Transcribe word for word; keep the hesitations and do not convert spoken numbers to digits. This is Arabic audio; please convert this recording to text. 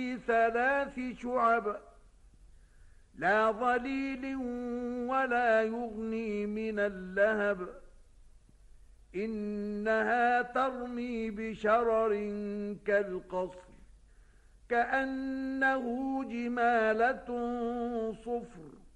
ثلاث شعب لا ظليل ولا يغني من اللهب إنها ترمي بشرر كالقصر كأنه جمالة صفر